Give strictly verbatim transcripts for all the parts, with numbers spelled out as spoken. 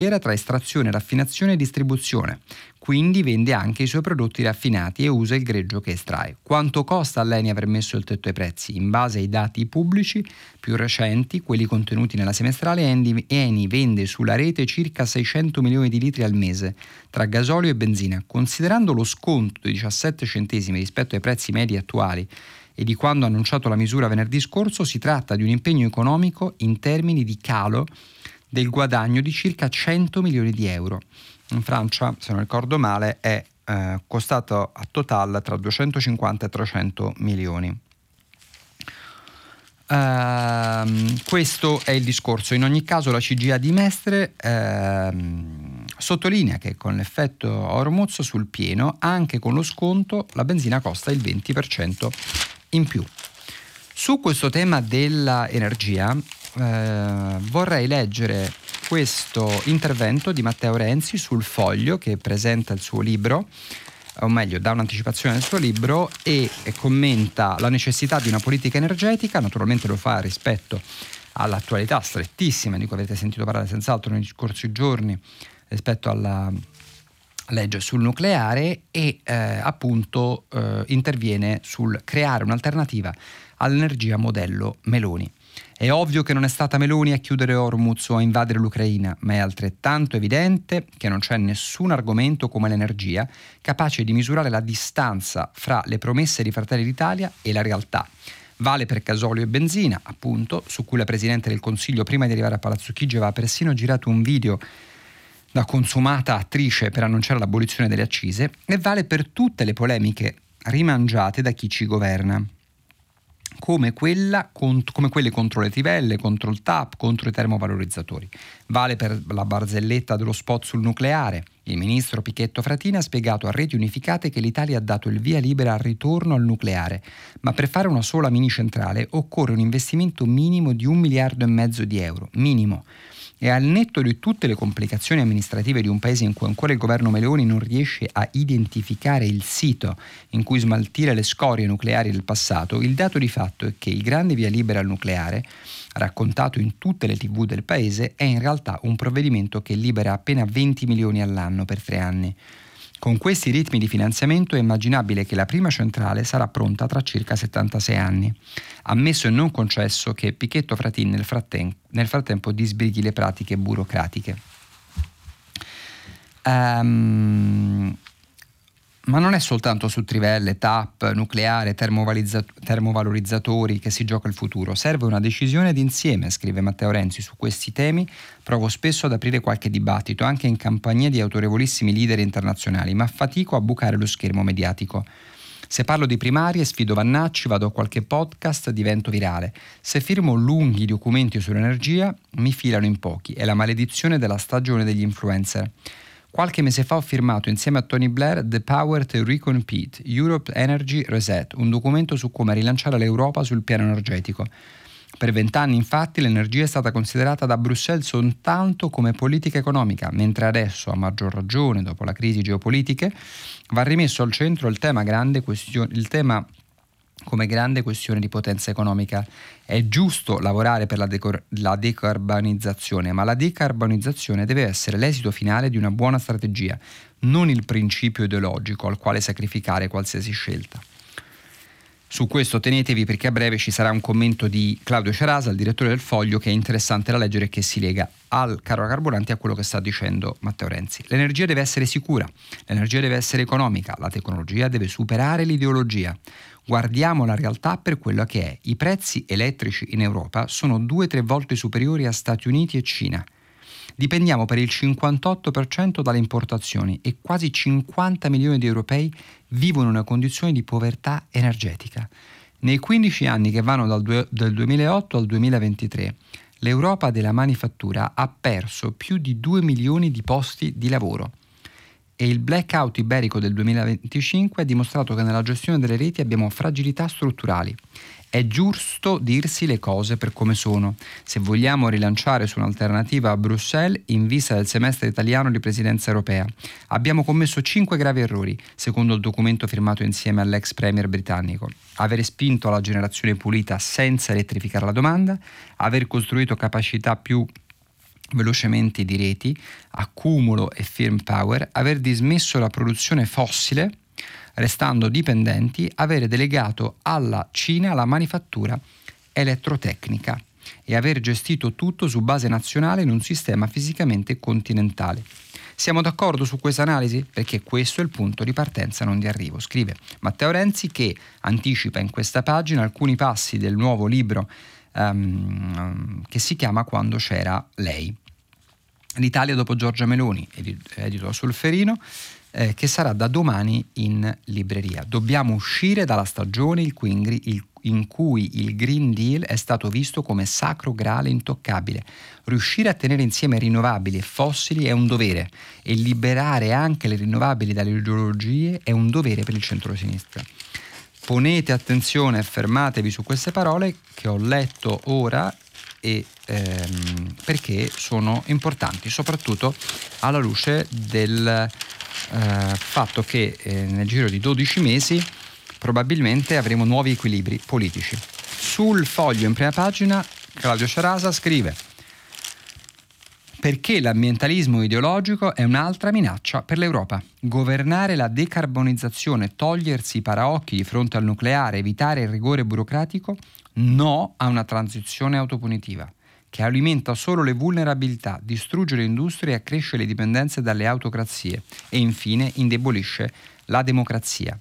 tra estrazione, raffinazione e distribuzione, quindi vende anche i suoi prodotti raffinati e usa il greggio che estrae. Quanto costa all'Eni aver messo il tetto ai prezzi? In base ai dati pubblici più recenti, quelli contenuti nella semestrale, Eni vende sulla rete circa seicento milioni di litri al mese tra gasolio e benzina. Considerando lo sconto di diciassette centesimi rispetto ai prezzi medi attuali e di quando ha annunciato la misura venerdì scorso, si tratta di un impegno economico in termini di calo del guadagno di circa cento milioni di euro. In Francia, se non ricordo male, è eh, costato a total tra duecentocinquanta e trecento milioni. Uh, questo è il discorso. In ogni caso la C G I A di Mestre uh, sottolinea che con l'effetto Hormuz sul pieno, anche con lo sconto, la benzina costa il venti per cento in più. Su questo tema dell'energia eh, vorrei leggere questo intervento di Matteo Renzi sul Foglio, che presenta il suo libro, o meglio dà un'anticipazione del suo libro e, e commenta la necessità di una politica energetica. Naturalmente lo fa rispetto all'attualità strettissima di cui avete sentito parlare senz'altro negli scorsi giorni rispetto alla legge sul nucleare e eh, appunto eh, interviene sul creare un'alternativa all'energia modello Meloni. È ovvio che non è stata Meloni a chiudere Hormuz o a invadere l'Ucraina, ma è altrettanto evidente che non c'è nessun argomento come l'energia capace di misurare la distanza fra le promesse di Fratelli d'Italia e la realtà. Vale per gasolio e benzina, appunto, su cui la Presidente del Consiglio, prima di arrivare a Palazzo Chigi, aveva persino girato un video da consumata attrice per annunciare l'abolizione delle accise, e vale per tutte le polemiche rimangiate da chi ci governa, come, quella, come quelle contro le trivelle, contro il T A P, contro i termovalorizzatori. Vale per la barzelletta dello spot sul nucleare. Il ministro Pichetto Fratin ha spiegato a Reti Unificate che l'Italia ha dato il via libera al ritorno al nucleare, ma per fare una sola mini centrale occorre un investimento minimo di un miliardo e mezzo di euro, minimo. E al netto di tutte le complicazioni amministrative di un paese in cui ancora il governo Meloni non riesce a identificare il sito in cui smaltire le scorie nucleari del passato, il dato di fatto è che il grande via libera al nucleare, raccontato in tutte le tivù del paese, è in realtà un provvedimento che libera appena venti milioni all'anno per tre anni. Con questi ritmi di finanziamento è immaginabile che la prima centrale sarà pronta tra circa settantasei anni. Ammesso e non concesso che Pichetto Fratin nel, fratten- nel frattempo disbrighi le pratiche burocratiche. Um, ma non è soltanto su trivelle, T A P, nucleare, termovalizza- termovalorizzatori che si gioca il futuro. Serve una decisione d'insieme, scrive Matteo Renzi. Su questi temi provo spesso ad aprire qualche dibattito, anche in compagnia di autorevolissimi leader internazionali, ma fatico a bucare lo schermo mediatico. Se parlo di primarie sfido Vannacci, vado a qualche podcast, divento virale. Se firmo lunghi documenti sull'energia mi filano in pochi. È la maledizione della stagione degli influencer. Qualche mese fa ho firmato insieme a Tony Blair The Power to Recompete, Europe Energy Reset, un documento su come rilanciare l'Europa sul piano energetico. Per vent'anni, infatti, l'energia è stata considerata da Bruxelles soltanto come politica economica, mentre adesso, a maggior ragione, dopo la crisi geopolitiche, va rimesso al centro il tema grande questione, il tema come grande questione di potenza economica. È giusto lavorare per la, decor- la decarbonizzazione, ma la decarbonizzazione deve essere l'esito finale di una buona strategia, non il principio ideologico al quale sacrificare qualsiasi scelta. Su questo tenetevi, perché a breve ci sarà un commento di Claudio Cerasa, il direttore del Foglio, che è interessante da leggere e che si lega al caro carburanti a quello che sta dicendo Matteo Renzi. L'energia deve essere sicura, l'energia deve essere economica, la tecnologia deve superare l'ideologia. Guardiamo la realtà per quello che è. I prezzi elettrici in Europa sono due o tre volte superiori a Stati Uniti e Cina. Dipendiamo per il cinquantotto per cento dalle importazioni e quasi cinquanta milioni di europei vivono in una condizione di povertà energetica. Nei quindici anni che vanno dal, due, dal duemilaotto al duemilaventitré, l'Europa della manifattura ha perso più di due milioni di posti di lavoro. E il blackout iberico del duemilaventicinque ha dimostrato che nella gestione delle reti abbiamo fragilità strutturali. È giusto dirsi le cose per come sono, se vogliamo rilanciare su un'alternativa a Bruxelles in vista del semestre italiano di presidenza europea. Abbiamo commesso cinque gravi errori, secondo il documento firmato insieme all'ex premier britannico. Avere spinto alla generazione pulita senza elettrificare la domanda, aver costruito capacità più velocemente di reti, accumulo e firm power, aver dismesso la produzione fossile, restando dipendenti, avere delegato alla Cina la manifattura elettrotecnica e aver gestito tutto su base nazionale in un sistema fisicamente continentale. Siamo d'accordo su questa analisi? Perché questo è il punto di partenza, non di arrivo, scrive Matteo Renzi, che anticipa in questa pagina alcuni passi del nuovo libro um, che si chiama Quando c'era lei. L'Italia dopo Giorgia Meloni, edito da Solferino, eh, che sarà da domani in libreria. Dobbiamo uscire dalla stagione in cui, il, in cui il Green Deal è stato visto come sacro grale intoccabile. Riuscire a tenere insieme rinnovabili e fossili è un dovere, e liberare anche le rinnovabili dalle ideologie è un dovere per il centro-sinistra. Ponete attenzione e fermatevi su queste parole che ho letto ora, e ehm, perché sono importanti, soprattutto alla luce del eh, fatto che eh, nel giro di dodici mesi probabilmente avremo nuovi equilibri politici. Sul Foglio in prima pagina Claudio Cerasa scrive: perché l'ambientalismo ideologico è un'altra minaccia per l'Europa. Governare la decarbonizzazione, togliersi i paraocchi di fronte al nucleare, evitare il rigore burocratico, no a una transizione autopunitiva, che alimenta solo le vulnerabilità, distrugge le industrie e accresce le dipendenze dalle autocrazie e infine indebolisce la democrazia.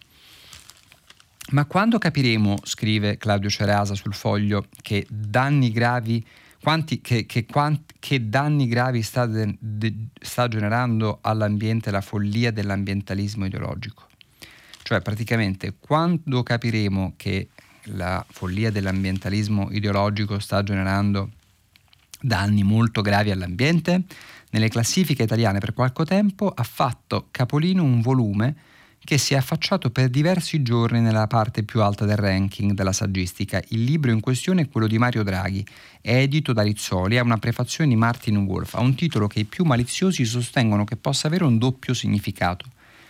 Ma quando capiremo, scrive Claudio Cerasa sul Foglio, che danni gravi Quanti, che, che, quanti, che danni gravi sta, de, de, sta generando all'ambiente la follia dell'ambientalismo ideologico? Cioè, praticamente, quando capiremo che la follia dell'ambientalismo ideologico sta generando danni molto gravi all'ambiente? Nelle classifiche italiane per qualche tempo ha fatto capolino un volume che si è affacciato per diversi giorni nella parte più alta del ranking della saggistica. Il libro in questione è quello di Mario Draghi, è edito da Rizzoli, ha una prefazione di Martin Wolf, ha un titolo che i più maliziosi sostengono che possa avere un doppio significato: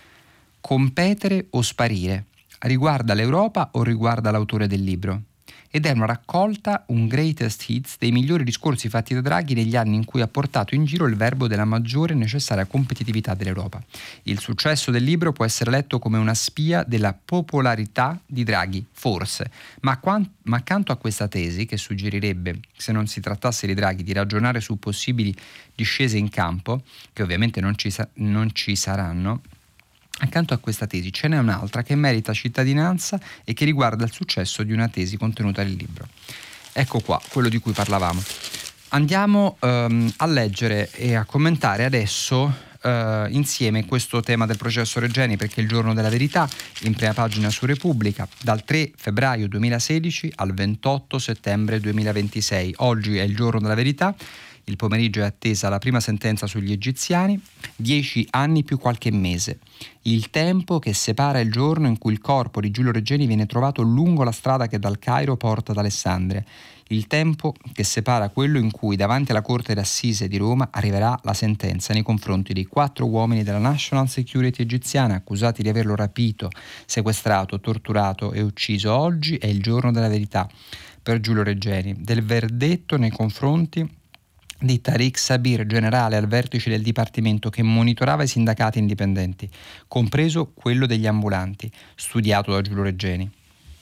competere o sparire. Riguarda l'Europa o riguarda l'autore del libro? Ed è una raccolta, un greatest hits, dei migliori discorsi fatti da Draghi negli anni in cui ha portato in giro il verbo della maggiore e necessaria competitività dell'Europa. Il successo del libro può essere letto come una spia della popolarità di Draghi, forse, ma, quant- ma accanto a questa tesi, che suggerirebbe, se non si trattasse di Draghi, di ragionare su possibili discese in campo, che ovviamente non ci, sa- non ci saranno, accanto a questa tesi ce n'è un'altra che merita cittadinanza e che riguarda il successo di una tesi contenuta nel libro. Ecco qua, quello di cui parlavamo. Andiamo ehm, a leggere e a commentare adesso eh, insieme questo tema del processo Regeni, perché è il giorno della verità, in prima pagina su Repubblica, dal tre febbraio duemilasedici al ventotto settembre duemilaventisei. Oggi è il giorno della verità. Il pomeriggio è attesa la prima sentenza sugli egiziani, dieci anni più qualche mese. Il tempo che separa il giorno in cui il corpo di Giulio Regeni viene trovato lungo la strada che dal Cairo porta ad Alessandria. Il tempo che separa quello in cui davanti alla Corte d'Assise di Roma arriverà la sentenza nei confronti dei quattro uomini della National Security egiziana accusati di averlo rapito, sequestrato, torturato e ucciso. Oggi è il giorno della verità per Giulio Regeni, del verdetto nei confronti di Tariq Sabir, generale al vertice del dipartimento che monitorava i sindacati indipendenti, compreso quello degli ambulanti, studiato da Giulio Regeni.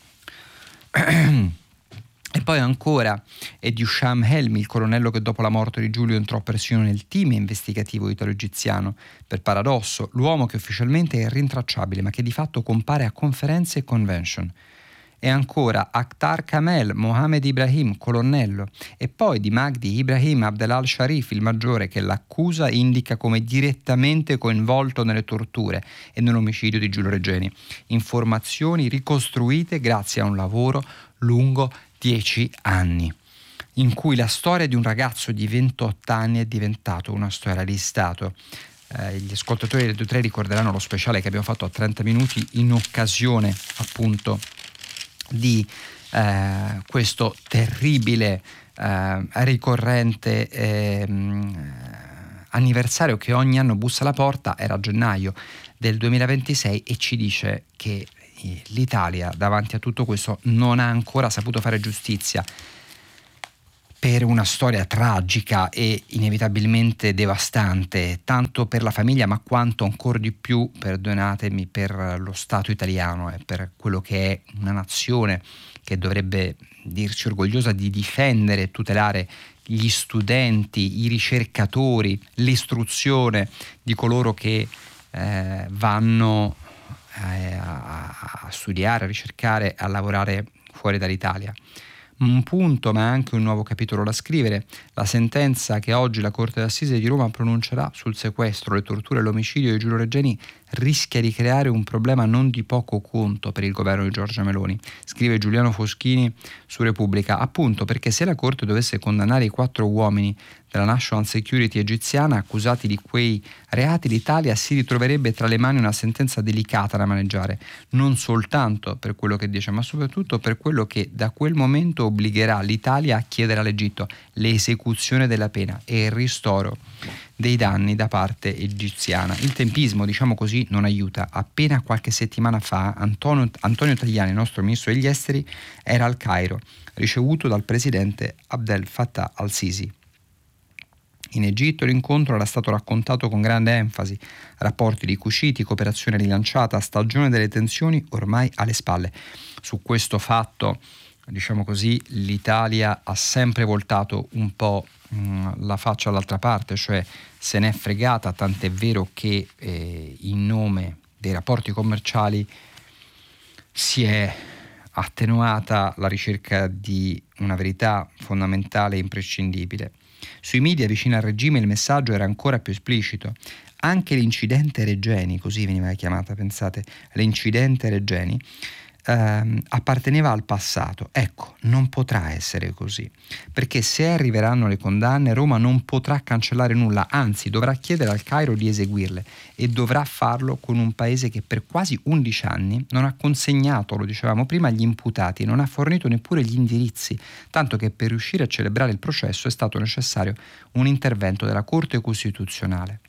E poi ancora è di Usham Helmi, il colonnello che dopo la morte di Giulio entrò persino nel team investigativo italo-egiziano. Per paradosso, l'uomo che ufficialmente è rintracciabile ma che di fatto compare a conferenze e convention. E ancora Akhtar Kamel Mohamed Ibrahim, colonnello, e poi di Magdi Ibrahim Abdelal Sharif, il maggiore, che l'accusa indica come direttamente coinvolto nelle torture e nell'omicidio di Giulio Regeni. Informazioni ricostruite grazie a un lavoro lungo dieci anni, in cui la storia di un ragazzo di ventotto anni è diventato una storia di Stato. Eh, gli ascoltatori del due tre ricorderanno lo speciale che abbiamo fatto a trenta minuti in occasione appunto di eh, questo terribile eh, ricorrente eh, anniversario che ogni anno bussa alla porta. Era a gennaio del duemilaventisei e ci dice che l'Italia davanti a tutto questo non ha ancora saputo fare giustizia. per una storia tragica e inevitabilmente devastante, tanto per la famiglia ma quanto ancora di più, perdonatemi, per lo Stato italiano e per quello che è una nazione che dovrebbe dirci orgogliosa di difendere e tutelare gli studenti, i ricercatori, l'istruzione di coloro che eh, vanno eh, a, a studiare, a ricercare, a lavorare fuori dall'Italia. Un punto, ma anche un nuovo capitolo da scrivere: la sentenza che oggi la Corte d'Assise di Roma pronuncerà sul sequestro, le torture e l'omicidio di Giulio Regeni rischia di creare un problema non di poco conto per il governo di Giorgia Meloni, scrive Giuliano Foschini su Repubblica, appunto perché se la Corte dovesse condannare i quattro uomini della National Security egiziana accusati di quei reati, l'Italia si ritroverebbe tra le mani una sentenza delicata da maneggiare, non soltanto per quello che dice, ma soprattutto per quello che da quel momento obbligherà l'Italia a chiedere all'Egitto l'esecuzione della pena e il ristoro dei danni da parte egiziana. Il tempismo, diciamo così, non aiuta. Appena qualche settimana fa Antonio, Antonio Tajani, il nostro ministro degli esteri, era al Cairo, ricevuto dal presidente Abdel Fattah al-Sisi. In Egitto l'incontro era stato raccontato con grande enfasi, rapporti ricuciti, cooperazione rilanciata, stagione delle tensioni ormai alle spalle. Su questo fatto, diciamo così, l'Italia ha sempre voltato un po' mh, la faccia all'altra parte, cioè se n'è fregata, tant'è vero che eh, in nome dei rapporti commerciali si è attenuata la ricerca di una verità fondamentale e imprescindibile. Sui media vicino al regime il messaggio era ancora più esplicito. Anche l'incidente Regeni, così veniva chiamata, pensate, l'incidente Regeni, ehm, apparteneva al passato. Ecco, non potrà essere così, perché se arriveranno le condanne Roma non potrà cancellare nulla, anzi dovrà chiedere al Cairo di eseguirle e dovrà farlo con un paese che per quasi undici anni non ha consegnato, lo dicevamo prima, gli imputati, non ha fornito neppure gli indirizzi, tanto che per riuscire a celebrare il processo è stato necessario un intervento della Corte Costituzionale.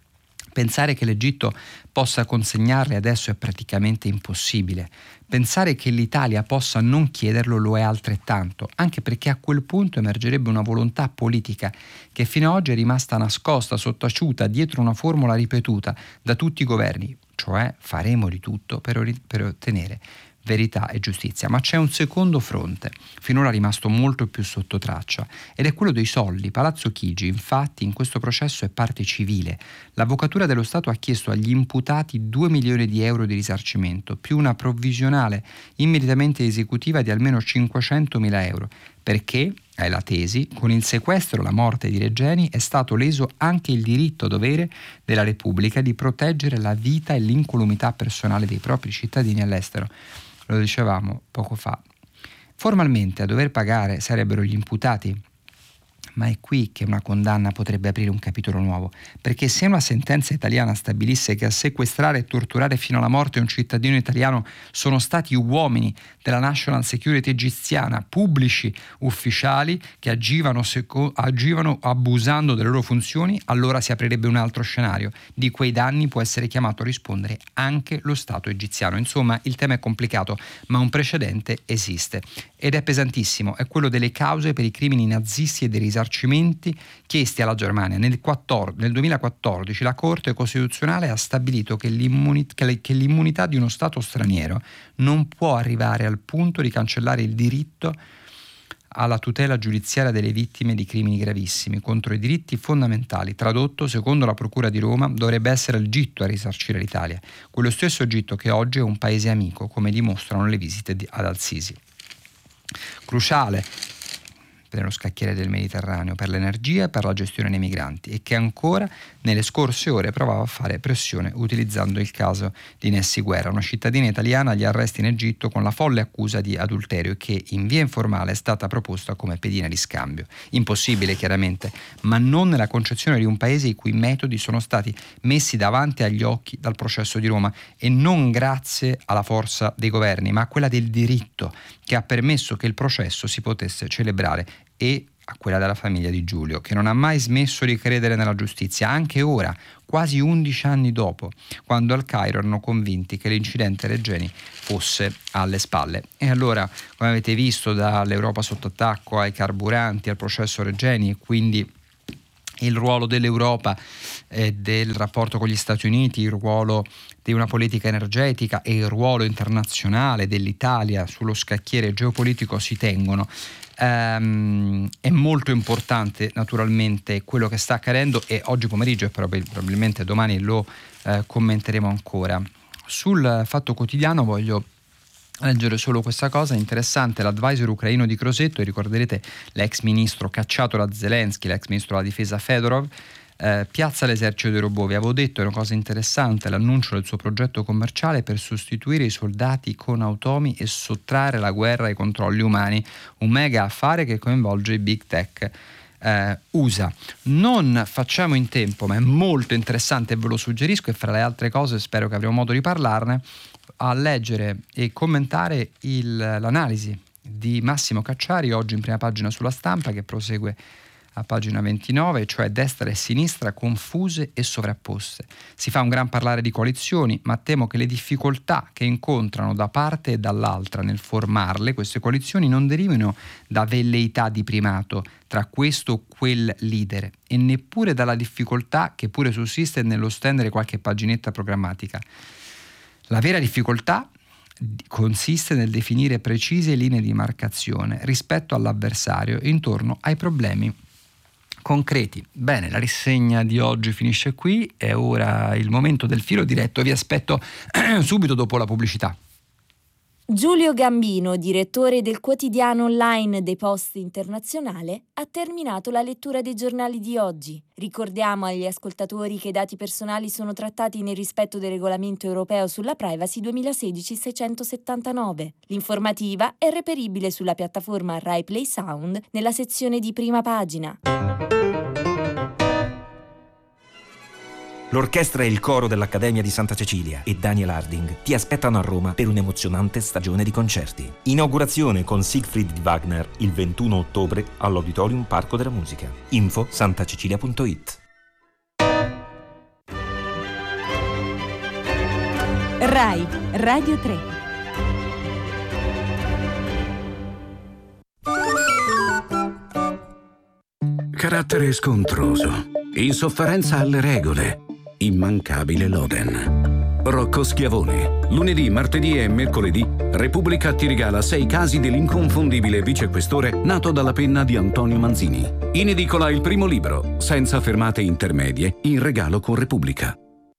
Pensare che l'Egitto possa consegnarle adesso è praticamente impossibile. Pensare che l'Italia possa non chiederlo lo è altrettanto, anche perché a quel punto emergerebbe una volontà politica che fino ad oggi è rimasta nascosta, sottaciuta, dietro una formula ripetuta da tutti i governi, cioè faremo di tutto per, ori- per ottenere verità e giustizia. Ma c'è un secondo fronte, finora rimasto molto più sotto traccia, ed è quello dei soldi. Palazzo Chigi, infatti, in questo processo è parte civile. L'Avvocatura dello Stato ha chiesto agli imputati due milioni di euro di risarcimento, più una provvisionale immediatamente esecutiva di almeno cinquecentomila euro, perché, è la tesi, con il sequestro e la morte di Regeni è stato leso anche il diritto-dovere della Repubblica di proteggere la vita e l'incolumità personale dei propri cittadini all'estero. Lo dicevamo poco fa. Formalmente a dover pagare sarebbero gli imputati, ma è qui che una condanna potrebbe aprire un capitolo nuovo, perché se una sentenza italiana stabilisse che a sequestrare e torturare fino alla morte un cittadino italiano sono stati uomini della National Security egiziana, pubblici ufficiali che agivano, seco- agivano abusando delle loro funzioni, allora si aprirebbe un altro scenario. Di quei danni può essere chiamato a rispondere anche lo Stato egiziano. Insomma, il tema è complicato, ma un precedente esiste ed è pesantissimo, è quello delle cause per i crimini nazisti e dei risarcimenti chiesti alla Germania. Nel, quattordici, nel duemilaquattordici la Corte Costituzionale ha stabilito che, l'immuni, che, le, che l'immunità di uno Stato straniero non può arrivare al punto di cancellare il diritto alla tutela giudiziaria delle vittime di crimini gravissimi contro i diritti fondamentali. Tradotto, secondo la Procura di Roma, dovrebbe essere l'Egitto a risarcire l'Italia, quello stesso Egitto che oggi è un paese amico, come dimostrano le visite di, ad al-Sisi. Cruciale per lo scacchiere del Mediterraneo, per l'energia e per la gestione dei migranti, e che ancora nelle scorse ore provava a fare pressione utilizzando il caso di Nessi Guerra, una cittadina italiana agli arresti in Egitto con la folle accusa di adulterio che in via informale è stata proposta come pedina di scambio. Impossibile chiaramente, ma non nella concezione di un paese i cui metodi sono stati messi davanti agli occhi dal processo di Roma, e non grazie alla forza dei governi, ma a quella del diritto che ha permesso che il processo si potesse celebrare e a quella della famiglia di Giulio, che non ha mai smesso di credere nella giustizia, anche ora, quasi undici anni dopo, quando al Cairo erano convinti che l'incidente Regeni fosse alle spalle. E allora, come avete visto, dall'Europa sotto attacco ai carburanti, al processo Regeni, e quindi il ruolo dell'Europa e del rapporto con gli Stati Uniti, il ruolo di una politica energetica e il ruolo internazionale dell'Italia sullo scacchiere geopolitico si tengono. Um, è molto importante naturalmente quello che sta accadendo, e oggi pomeriggio e probabilmente domani lo uh, commenteremo ancora. Sul Fatto Quotidiano voglio leggere solo questa cosa interessante: l'advisor ucraino di Crosetto, e ricorderete l'ex ministro cacciato da Zelensky, l'ex ministro della difesa Fedorov, eh, piazza l'esercito dei robot. Vi avevo detto, è una cosa interessante l'annuncio del suo progetto commerciale per sostituire i soldati con automi e sottrarre la guerra ai controlli umani, un mega affare che coinvolge i big tech eh, U S A. Non facciamo in tempo, ma è molto interessante e ve lo suggerisco, e fra le altre cose spero che avremo modo di parlarne, a leggere e commentare il, l'analisi di Massimo Cacciari oggi in prima pagina sulla Stampa, che prosegue a pagina ventinove, cioè destra e sinistra confuse e sovrapposte. Si fa un gran parlare di coalizioni, ma temo che le difficoltà che incontrano da parte e dall'altra nel formarle, queste coalizioni, non derivino da velleità di primato tra questo o quel leader, e neppure dalla difficoltà che pure sussiste nello stendere qualche paginetta programmatica. La vera difficoltà consiste nel definire precise linee di marcazione rispetto all'avversario intorno ai problemi concreti. Bene, la rassegna di oggi finisce qui, è ora il momento del filo diretto. Vi aspetto subito dopo la pubblicità. Giulio Gambino, direttore del quotidiano online dei Post Internazionale, ha terminato la lettura dei giornali di oggi. Ricordiamo agli ascoltatori che i dati personali sono trattati nel rispetto del regolamento europeo sulla privacy duemilasedici seicentosettantanove. L'informativa è reperibile sulla piattaforma Rai Play Sound nella sezione di prima pagina. L'orchestra e il coro dell'Accademia di Santa Cecilia e Daniel Harding ti aspettano a Roma per un'emozionante stagione di concerti. Inaugurazione con Siegfried di Wagner il ventuno ottobre all'Auditorium Parco della Musica. Info santacecilia punto it. Rai Radio tre. Carattere scontroso, insofferenza alle regole, immancabile Loden. Rocco Schiavone. Lunedì, martedì e mercoledì Repubblica ti regala sei casi dell'inconfondibile vicequestore nato dalla penna di Antonio Manzini. In edicola il primo libro, senza fermate intermedie, in regalo con Repubblica.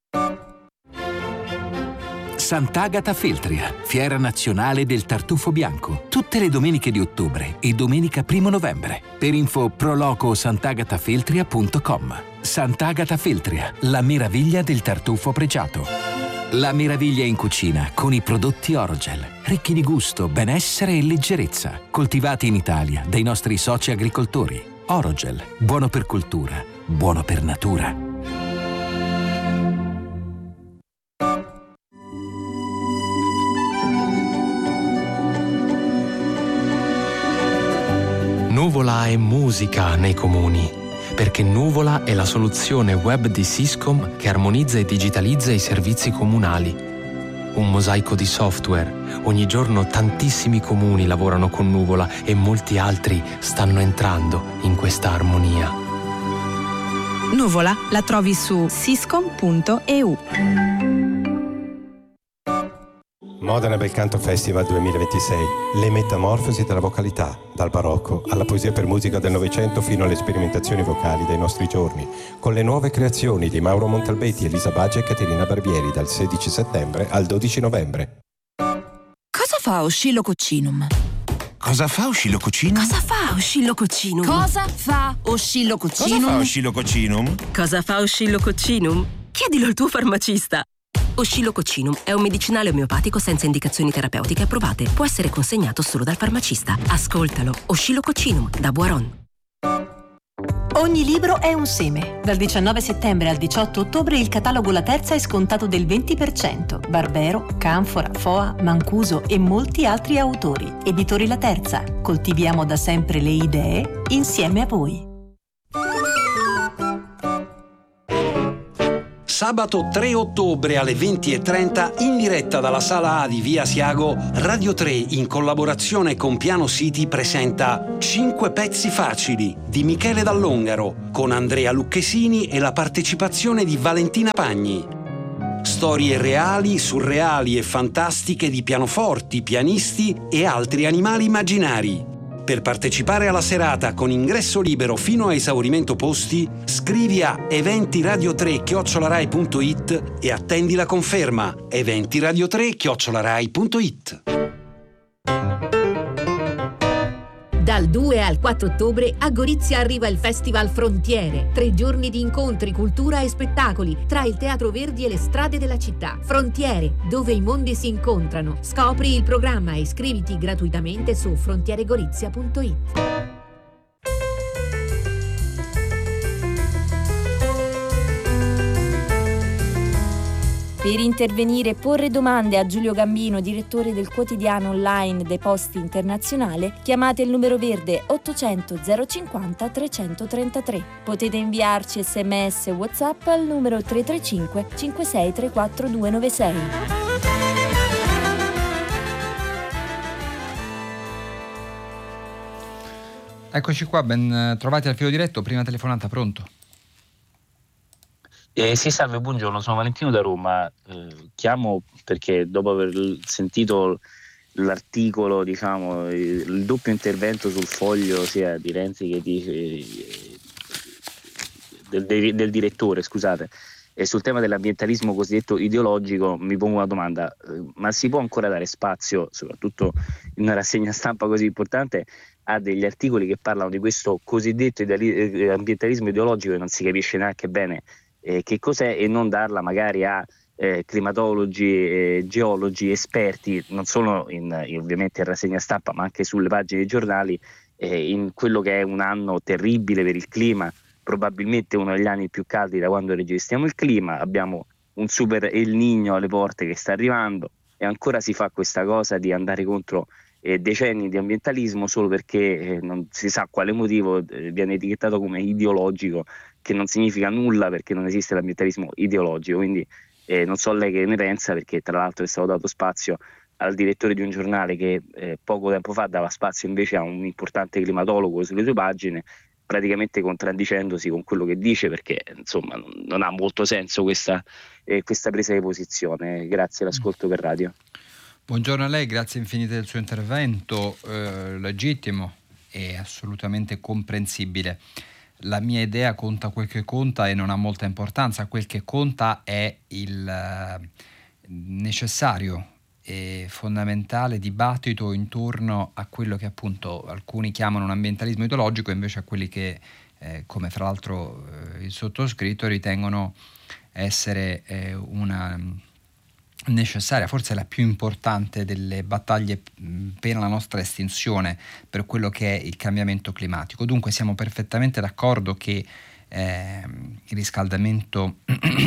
Sant'Agata Feltria, fiera nazionale del tartufo bianco, tutte le domeniche di ottobre e domenica primo novembre. Per info proloco sant'agatafeltria punto com. Sant'Agata Feltria, la meraviglia del tartufo pregiato. La meraviglia in cucina con i prodotti Orogel, ricchi di gusto, benessere e leggerezza, coltivati in Italia dai nostri soci agricoltori. Orogel, buono per cultura, buono per natura. Nuvola è musica nei comuni, perché Nuvola è la soluzione web di Syscom che armonizza e digitalizza i servizi comunali. Un mosaico di software. Ogni giorno tantissimi comuni lavorano con Nuvola e molti altri stanno entrando in questa armonia. Nuvola la trovi su syscom punto e u. Modena Belcanto Festival duemilaventisei, le metamorfosi della vocalità, dal barocco alla poesia per musica del Novecento fino alle sperimentazioni vocali dei nostri giorni, con le nuove creazioni di Mauro Montalbetti, Elisa Baggi e Caterina Barbieri dal sedici settembre al dodici novembre. Cosa fa Oscillococcinum? Cosa fa Oscillococcinum? Cosa fa Oscillococcinum? Cosa fa Oscillococcinum? Cosa fa Oscillococcinum? Cosa fa Oscillococcinum? Chiedilo al tuo farmacista. Oscillococcinum è un medicinale omeopatico senza indicazioni terapeutiche approvate. Può essere consegnato solo dal farmacista. Ascoltalo. Oscillococcinum da Boiron. Ogni libro è un seme. Dal diciannove settembre al diciotto ottobre il catalogo La Terza è scontato del venti per cento. Barbero, Canfora, Foa, Mancuso e molti altri autori. Editori La Terza. Coltiviamo da sempre le idee insieme a voi. Sabato tre ottobre alle venti e trenta, in diretta dalla Sala A di Via Asiago, Radio tre, in collaborazione con Piano City, presenta Cinque pezzi facili di Michele Dall'Ongaro, con Andrea Lucchesini e la partecipazione di Valentina Pagni. Storie reali, surreali e fantastiche di pianoforti, pianisti e altri animali immaginari. Per partecipare alla serata con ingresso libero fino a esaurimento posti, scrivi a eventiradio tre chiocciola rai punto it e attendi la conferma. eventiradio tre chiocciola rai punto it. Dal due al quattro ottobre a Gorizia arriva il Festival Frontiere. Tre giorni di incontri, cultura e spettacoli tra il Teatro Verdi e le strade della città. Frontiere, dove i mondi si incontrano. Scopri il programma e iscriviti gratuitamente su frontieregorizia punto it. Per intervenire e porre domande a Giulio Gambino, direttore del quotidiano online dei Posti Internazionale, chiamate il numero verde ottocento zero cinquanta trecentotrentatré. Potete inviarci sms e WhatsApp al numero tre tre cinque cinque sei tre quattro due nove sei. Eccoci qua, ben trovati al filo diretto. Prima telefonata, pronto? Eh, sì, salve, buongiorno, sono Valentino da Roma. Eh, chiamo perché dopo aver sentito l'articolo, diciamo, il doppio intervento sul Foglio sia di Renzi che di, eh, del, del, del direttore, scusate, e sul tema dell'ambientalismo cosiddetto ideologico, mi pongo una domanda: eh, ma si può ancora dare spazio, soprattutto in una rassegna stampa così importante, a degli articoli che parlano di questo cosiddetto ideali- ambientalismo ideologico che non si capisce neanche bene Eh, che cos'è, e non darla magari a eh, climatologi, eh, geologi, esperti, non solo in, in, ovviamente in rassegna stampa, ma anche sulle pagine dei giornali, eh, in quello che è un anno terribile per il clima, probabilmente uno degli anni più caldi da quando registriamo il clima. Abbiamo un super El Niño alle porte che sta arrivando, e ancora si fa questa cosa di andare contro eh, decenni di ambientalismo solo perché eh, non si sa quale motivo eh, viene etichettato come ideologico, che non significa nulla perché non esiste l'ambientalismo ideologico. Quindi eh, non so lei che ne pensa, perché tra l'altro è stato dato spazio al direttore di un giornale che eh, poco tempo fa dava spazio invece a un importante climatologo sulle sue pagine, praticamente contraddicendosi con quello che dice, perché insomma non, non ha molto senso questa, eh, questa presa di posizione. Grazie, l'ascolto per radio. Buongiorno a lei, grazie infinite del suo intervento, eh, legittimo e assolutamente comprensibile. La mia idea conta quel che conta e non ha molta importanza. Quel che conta è il eh, necessario e fondamentale dibattito intorno a quello che appunto alcuni chiamano un ambientalismo ideologico, invece a quelli che, eh, come fra l'altro eh, il sottoscritto, ritengono essere eh, una necessaria, forse la più importante delle battaglie per la nostra estinzione, per quello che è il cambiamento climatico. Dunque siamo perfettamente d'accordo che eh, il riscaldamento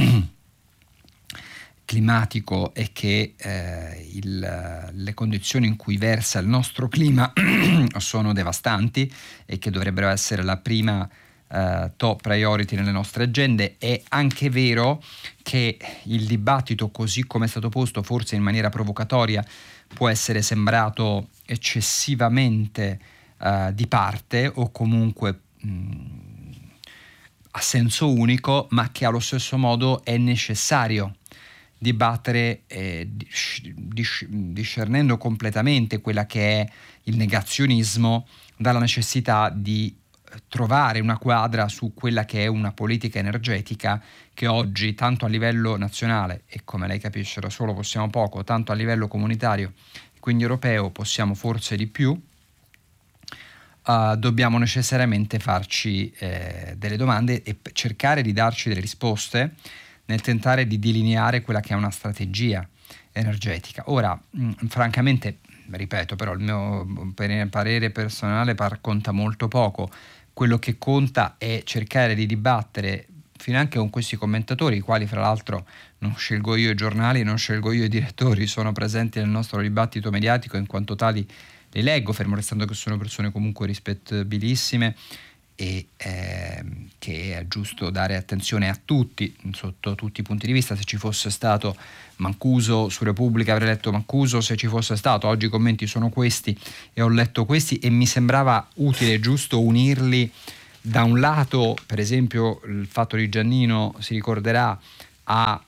climatico e che eh, il, le condizioni in cui versa il nostro clima sono devastanti e che dovrebbero essere la prima Uh, top priority nelle nostre agende. È anche vero che il dibattito, così come è stato posto, forse in maniera provocatoria, può essere sembrato eccessivamente uh, di parte o comunque mh, a senso unico, ma che allo stesso modo è necessario dibattere eh, dis- discernendo completamente quella che è il negazionismo dalla necessità di trovare una quadra su quella che è una politica energetica che oggi, tanto a livello nazionale, e come lei capisce da solo possiamo poco, tanto a livello comunitario e quindi europeo possiamo forse di più, uh, dobbiamo necessariamente farci eh, delle domande e p- cercare di darci delle risposte nel tentare di delineare quella che è una strategia energetica. Ora, mh, francamente, ripeto, però il mio parere personale par- conta molto poco, quello che conta è cercare di dibattere finanche con questi commentatori, i quali fra l'altro non scelgo io i giornali, non scelgo io i direttori, sono presenti nel nostro dibattito mediatico, in quanto tali li leggo, fermo restando che sono persone comunque rispettabilissime e eh, che è giusto dare attenzione a tutti, sotto tutti i punti di vista. Se ci fosse stato Mancuso su Repubblica avrei letto Mancuso, se ci fosse stato, oggi i commenti sono questi e ho letto questi, e mi sembrava utile e giusto unirli. Da un lato, per esempio, il fatto di Giannino si ricorderà a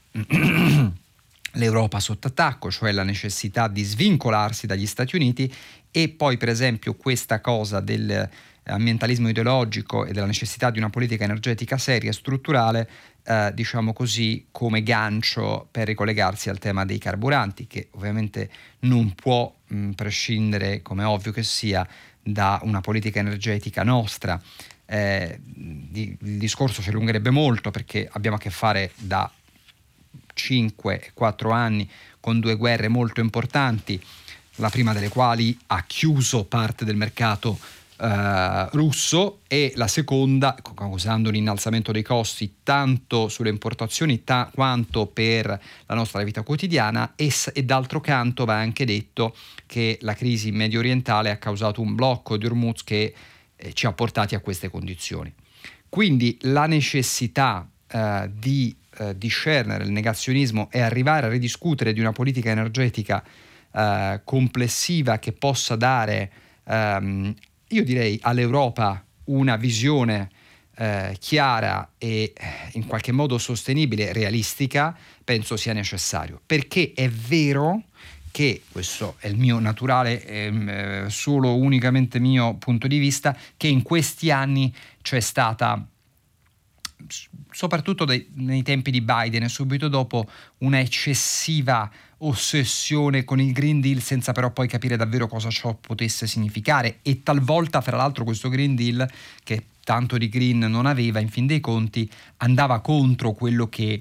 l'Europa sotto attacco, cioè la necessità di svincolarsi dagli Stati Uniti, e poi per esempio questa cosa dell'ambientalismo ideologico e della necessità di una politica energetica seria e strutturale, eh, diciamo così, come gancio per ricollegarsi al tema dei carburanti, che ovviamente non può mh, prescindere, come ovvio che sia, da una politica energetica nostra. Eh, di, il discorso si allungherebbe molto, perché abbiamo a che fare da cinque quattro anni con due guerre molto importanti, la prima delle quali ha chiuso parte del mercato eh, russo, e la seconda causando un innalzamento dei costi tanto sulle importazioni ta- quanto per la nostra vita quotidiana, e, e d'altro canto va anche detto che la crisi medio orientale ha causato un blocco di Hormuz che eh, ci ha portati a queste condizioni. Quindi la necessità eh, di eh, discernere il negazionismo e arrivare a ridiscutere di una politica energetica eh, complessiva che possa dare, ehm, io direi, all'Europa una visione eh, chiara e in qualche modo sostenibile, realistica, penso sia necessario, perché è vero che, questo è il mio naturale, eh, solo unicamente mio punto di vista, che in questi anni c'è stata, soprattutto dei, nei tempi di Biden e subito dopo, una eccessiva ossessione con il Green Deal, senza però poi capire davvero cosa ciò potesse significare, e talvolta, fra l'altro, questo Green Deal, che tanto di green non aveva in fin dei conti, andava contro quello che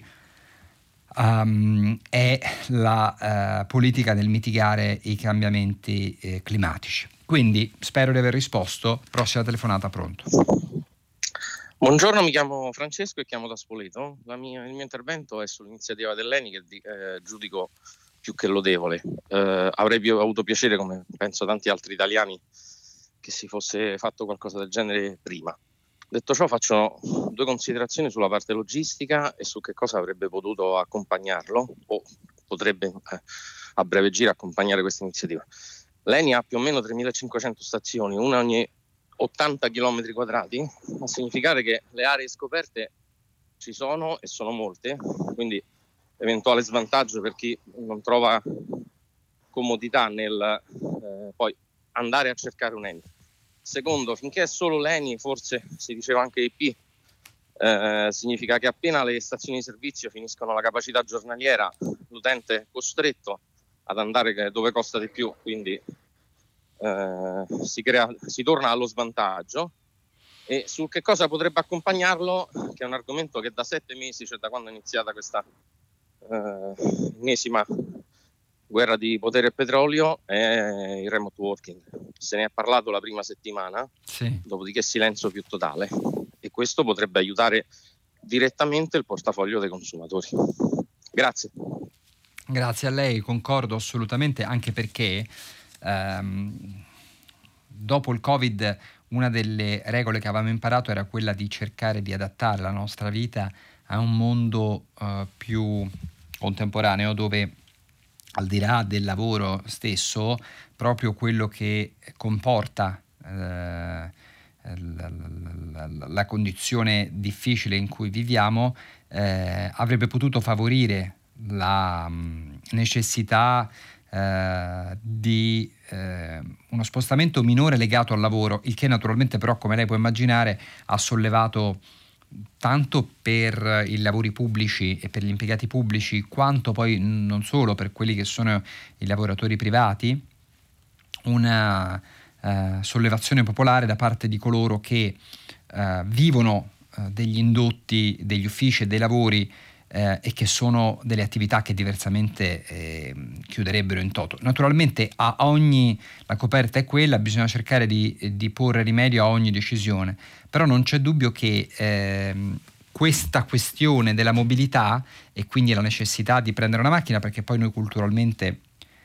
Um, è la uh, politica del mitigare i cambiamenti eh, climatici. Quindi spero di aver risposto. Prossima telefonata, pronto. Buongiorno, mi chiamo Francesco e chiamo da Spoleto. La mia, il mio intervento è sull'iniziativa dell'Eni, che eh, giudico più che lodevole. Eh, avrei più avuto piacere, come penso tanti altri italiani, che si fosse fatto qualcosa del genere prima. Detto ciò, faccio due considerazioni sulla parte logistica e su che cosa avrebbe potuto accompagnarlo o potrebbe eh, a breve giro accompagnare questa iniziativa. L'Eni ha più o meno tremilacinquecento stazioni, una ogni ottanta chilometri quadrati, a significare che le aree scoperte ci sono e sono molte, quindi eventuale svantaggio per chi non trova comodità nel eh, poi andare a cercare un Eni. Secondo, finché è solo l'Eni, forse si diceva anche I P, eh, significa che appena le stazioni di servizio finiscono la capacità giornaliera, l'utente è costretto ad andare dove costa di più, quindi eh, si, crea, si torna allo svantaggio. E su che cosa potrebbe accompagnarlo, che è un argomento che da sette mesi, cioè da quando è iniziata questa eh, ennesima guerra di potere e petrolio, è il remote working. Se ne è parlato la prima settimana, sì. Dopodiché silenzio più totale, e questo potrebbe aiutare direttamente il portafoglio dei consumatori. Grazie. Grazie a lei, concordo assolutamente, anche perché ehm, dopo il Covid una delle regole che avevamo imparato era quella di cercare di adattare la nostra vita a un mondo eh, più contemporaneo, dove al di là del lavoro stesso, proprio quello che comporta eh, la, la, la condizione difficile in cui viviamo eh, avrebbe potuto favorire la mh, necessità eh, di eh, uno spostamento minore legato al lavoro, il che naturalmente però, come lei può immaginare, ha sollevato tanto per i lavori pubblici e per gli impiegati pubblici, quanto poi non solo per quelli che sono i lavoratori privati, una uh, sollevazione popolare da parte di coloro che uh, vivono uh, degli indotti, degli uffici e dei lavori eh, e che sono delle attività che diversamente eh, chiuderebbero in toto. Naturalmente a ogni, la coperta è quella, bisogna cercare di, di porre rimedio a ogni decisione, però non c'è dubbio che eh, questa questione della mobilità e quindi la necessità di prendere una macchina, perché poi noi culturalmente,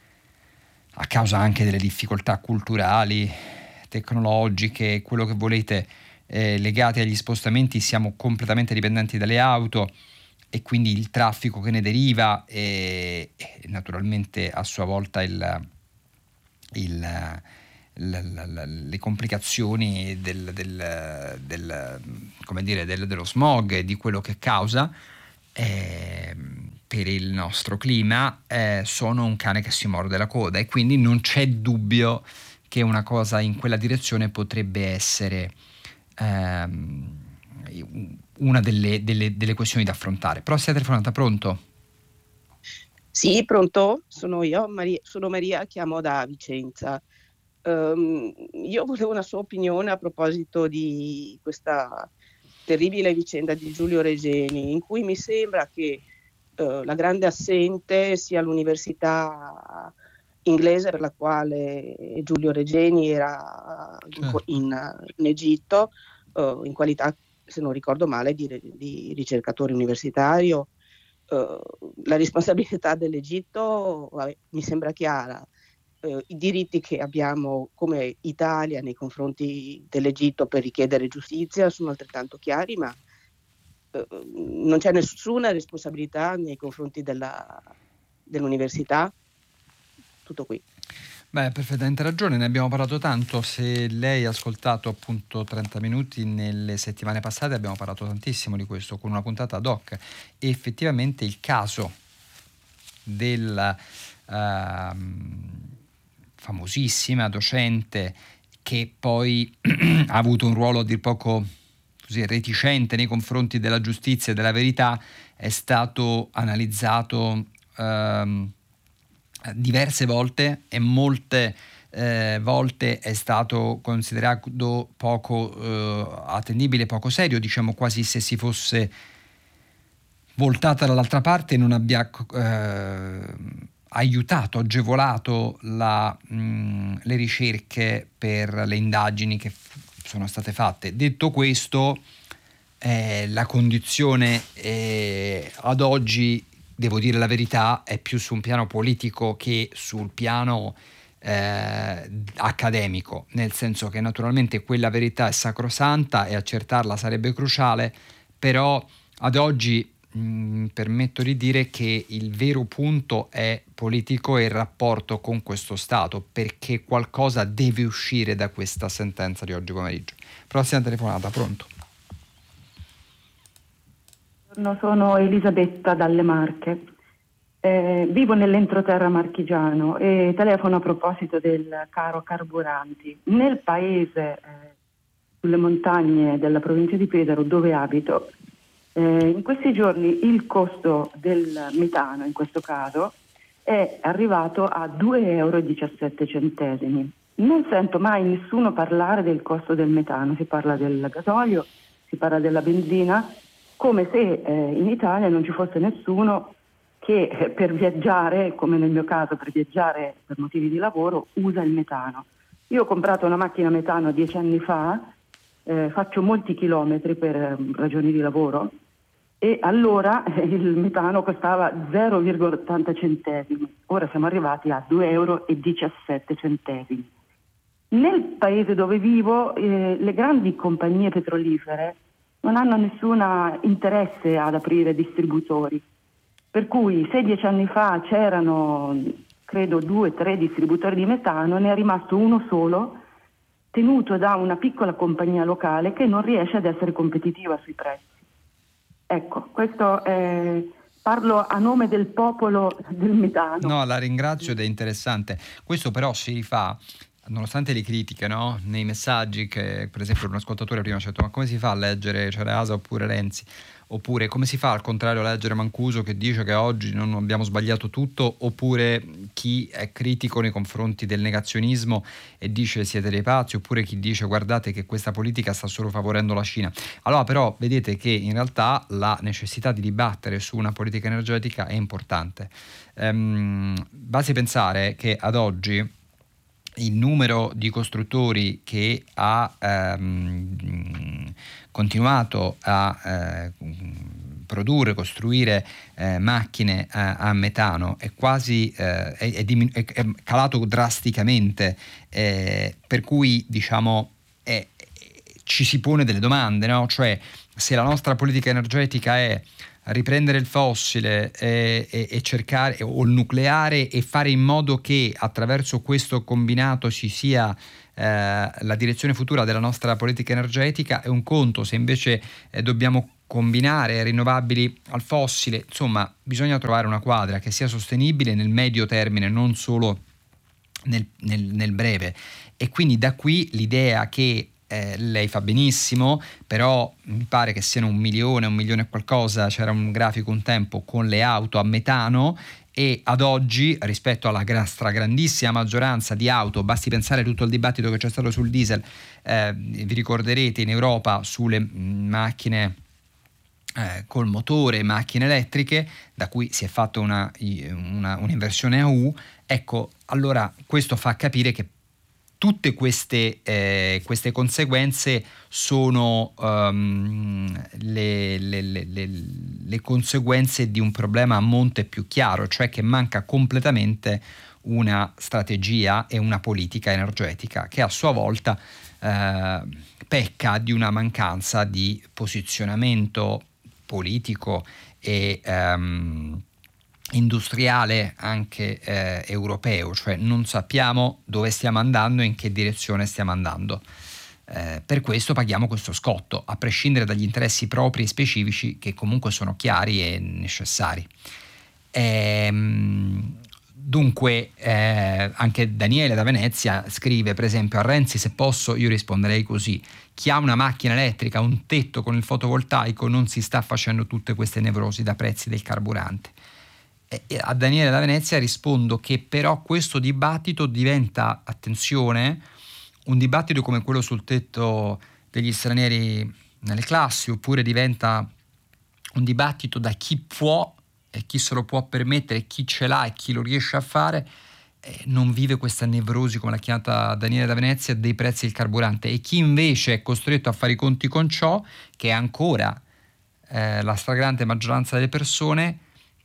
a causa anche delle difficoltà culturali, tecnologiche, quello che volete, eh, legate agli spostamenti, siamo completamente dipendenti dalle auto e quindi il traffico che ne deriva e, e naturalmente a sua volta il, il, la, la, la, le complicazioni del, del, del, come dire, del, dello smog e di quello che causa eh, per il nostro clima eh, sono un cane che si morde la coda, e quindi non c'è dubbio che una cosa in quella direzione potrebbe essere ehm, una delle, delle, delle questioni da affrontare. Prossima telefonata, pronto? Sì, pronto? Sono io, Maria, sono Maria, chiamo da Vicenza. Um, io volevo una sua opinione a proposito di questa terribile vicenda di Giulio Regeni, in cui mi sembra che uh, la grande assente sia l'università inglese per la quale Giulio Regeni era in, in, in Egitto, uh, in qualità, se non ricordo male, di, di ricercatore universitario. Uh, la responsabilità dell'Egitto vabbè, mi sembra chiara. Uh, I diritti che abbiamo come Italia nei confronti dell'Egitto per richiedere giustizia sono altrettanto chiari, ma uh, non c'è nessuna responsabilità nei confronti della, dell'università. Tutto qui. Beh, perfettamente ragione, ne abbiamo parlato tanto. Se lei ha ascoltato appunto trenta minuti nelle settimane passate, abbiamo parlato tantissimo di questo con una puntata ad hoc, e effettivamente il caso della uh, famosissima docente che poi ha avuto un ruolo a dir poco così reticente nei confronti della giustizia e della verità è stato analizzato uh, diverse volte, e molte eh, volte è stato considerato poco eh, attendibile, poco serio, diciamo quasi se si fosse voltata dall'altra parte e non abbia eh, aiutato, agevolato la, mh, le ricerche per le indagini che f- sono state fatte. Detto questo, eh, la condizione eh, ad oggi, devo dire la verità, è più su un piano politico che sul piano eh, accademico, nel senso che naturalmente quella verità è sacrosanta e accertarla sarebbe cruciale, però ad oggi mh, permetto di dire che il vero punto è politico e il rapporto con questo Stato, perché qualcosa deve uscire da questa sentenza di oggi pomeriggio. Prossima telefonata, pronto? Sono Elisabetta dalle Marche, eh, vivo nell'entroterra marchigiano e telefono a proposito del caro carburanti. Nel paese, eh, sulle montagne della provincia di Pesaro, dove abito, eh, in questi giorni il costo del metano, in questo caso, è arrivato a due euro e diciassette centesimi. Non sento mai nessuno parlare del costo del metano, si parla del gasolio, si parla della benzina, come se eh, in Italia non ci fosse nessuno che eh, per viaggiare, come nel mio caso per viaggiare per motivi di lavoro, usa il metano. Io ho comprato una macchina metano dieci anni fa, eh, faccio molti chilometri per eh, ragioni di lavoro, e allora eh, il metano costava zero virgola ottanta centesimi, ora siamo arrivati a due euro e diciassette centesimi. Nel paese dove vivo eh, le grandi compagnie petrolifere non hanno nessun interesse ad aprire distributori, per cui se dieci anni fa c'erano credo due o tre distributori di metano, ne è rimasto uno solo, tenuto da una piccola compagnia locale che non riesce ad essere competitiva sui prezzi. Ecco, questo è... Parlo a nome del popolo del metano. No, la ringrazio ed è interessante. Questo però si rifà nonostante le critiche, no? Nei messaggi, che per esempio un ascoltatore prima ci ha detto: ma come si fa a leggere Cereasa oppure Renzi? Oppure come si fa al contrario a leggere Mancuso che dice che oggi non abbiamo sbagliato tutto? Oppure chi è critico nei confronti del negazionismo e dice siete dei pazzi? Oppure chi dice guardate che questa politica sta solo favorendo la Cina? Allora però vedete che in realtà la necessità di dibattere su una politica energetica è importante. Ehm, basti pensare che ad oggi il numero di costruttori che ha ehm, continuato a eh, produrre, costruire eh, macchine a, a metano è quasi eh, è, è, diminu- è, è calato drasticamente, eh, per cui diciamo è, ci si pone delle domande, no? Cioè, se la nostra politica energetica è riprendere il fossile e, e, e cercare o il nucleare e fare in modo che attraverso questo combinato ci sia eh, la direzione futura della nostra politica energetica, è un conto. Se invece eh, dobbiamo combinare rinnovabili al fossile, insomma bisogna trovare una quadra che sia sostenibile nel medio termine, non solo nel, nel, nel breve. E quindi da qui l'idea che Eh, lei fa benissimo, però mi pare che siano un milione, un milione e qualcosa, c'era un grafico un tempo con le auto a metano, e ad oggi rispetto alla gra- stragrandissima maggioranza di auto, basti pensare a tutto il dibattito che c'è stato sul diesel, eh, vi ricorderete in Europa sulle mh, macchine eh, col motore, macchine elettriche, da cui si è fatta una, una, un'inversione a U. Ecco, allora questo fa capire che tutte queste, eh, queste conseguenze sono um, le, le, le, le, le conseguenze di un problema a monte più chiaro, cioè che manca completamente una strategia e una politica energetica che a sua volta eh, pecca di una mancanza di posizionamento politico e um, industriale anche eh, europeo, cioè non sappiamo dove stiamo andando e in che direzione stiamo andando. Eh, per questo paghiamo questo scotto, a prescindere dagli interessi propri e specifici che comunque sono chiari e necessari. Ehm, dunque eh, anche Daniele da Venezia scrive, per esempio, a Renzi se posso io risponderei così: chi ha una macchina elettrica, un tetto con il fotovoltaico non si sta facendo tutte queste nevrosi da prezzi del carburante. A Daniele da Venezia rispondo che però questo dibattito diventa, attenzione, un dibattito come quello sul tetto degli stranieri nelle classi, oppure diventa un dibattito da chi può e chi se lo può permettere, chi ce l'ha e chi lo riesce a fare, eh, non vive questa nevrosi, come l'ha chiamata Daniele da Venezia, dei prezzi del carburante, e chi invece è costretto a fare i conti con ciò, che è ancora eh, la stragrande maggioranza delle persone,